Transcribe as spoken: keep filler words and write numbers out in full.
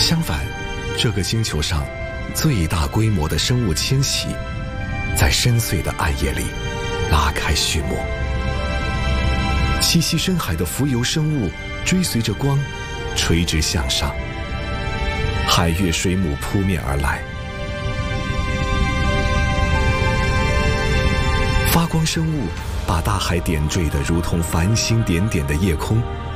相反，这个星球上最大规模的生物迁徙，在深邃的暗夜里拉开序幕。栖息深海的浮游生物追随着光，垂直向上，海月水母扑面而来。发光生物把大海点缀得如同繁星点点的夜空，